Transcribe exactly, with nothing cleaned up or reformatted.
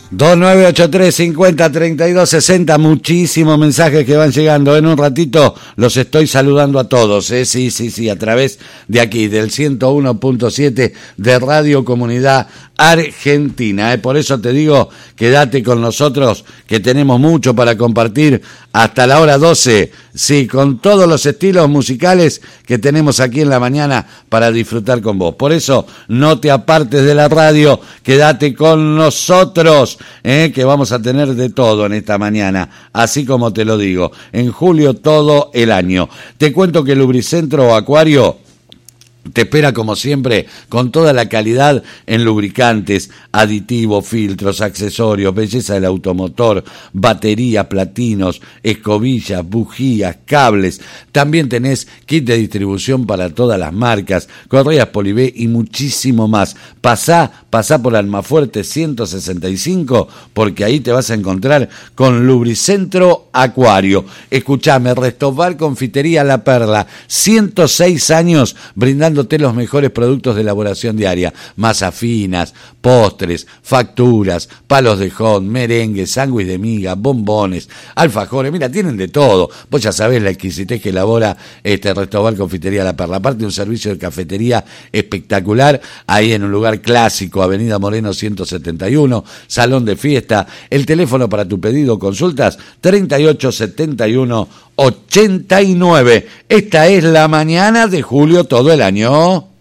dos nueve ocho tres cincuenta treinta y dos sesenta, muchísimos mensajes que van llegando. En un ratito los estoy saludando a todos, ¿eh? Sí, sí, sí, a través de aquí, del ciento uno punto siete de Radio Comunidad Argentina, ¿eh? Por eso te digo, quédate con nosotros, que tenemos mucho para compartir hasta la hora doce, sí, con todos los estilos musicales que tenemos aquí en la mañana para disfrutar con vos. Por eso, no te apartes de la radio, quédate con nosotros, ¿eh? Que vamos a tener de todo en esta mañana, así como te lo digo, en julio todo el año. Te cuento que Lubricentro Acuario te espera como siempre con toda la calidad en lubricantes, aditivos, filtros, accesorios, belleza del automotor, batería, platinos, escobillas, bujías, cables. También tenés kit de distribución para todas las marcas, correas Polibé y muchísimo más. Pasá, pasá por Almafuerte ciento sesenta y cinco porque ahí te vas a encontrar con Lubricentro Acuario. Escuchame, Restobar Confitería La Perla, ciento seis años brindando los mejores productos de elaboración diaria, masas finas, postres, facturas, palos de jón, merengue, sándwich de miga, bombones, alfajores, mira, tienen de todo. Vos ya sabés la exquisitez que elabora este Restobar Confitería La Perla, aparte de un servicio de cafetería espectacular, ahí en un lugar clásico, Avenida Moreno ciento setenta y uno, salón de fiesta. El teléfono para tu pedido, consultas, treinta y ocho setenta y uno ochenta y nueve. Esta es la mañana de julio todo el año.